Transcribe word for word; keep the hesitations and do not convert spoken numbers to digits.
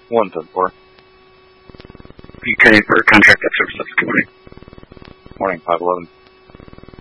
one ten four. Okay, for contracted services, good morning. Morning, five eleven.